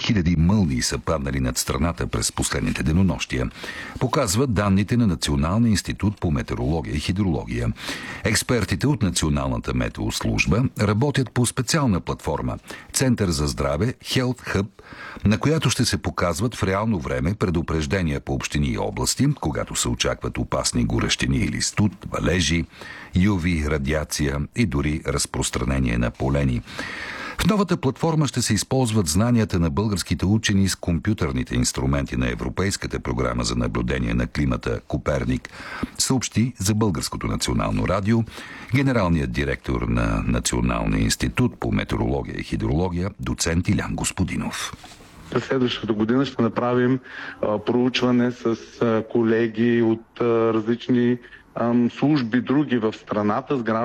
хиляди мълнии са паднали над страната през последните денонощия, показват данните на Националния институт по метеорология и хидрология. Експертите от Националната метеослужба работят по специална платформа Център за здраве Health Hub, на която ще се показват в реално време предупреждения по общини и области, когато се очакват опасни горещини или студ, валежи, UV, радиация и дори разпространение на полени. В новата платформа ще се използват знанията на българските учени с компютърните инструменти на Европейската програма за наблюдение на климата Коперник, съобщи за Българското национално радио генералният директор на Националния институт по метеорология и хидрология доцент Илян Господинов. За следващата година ще направим проучване с колеги от различни служби, други в страната, с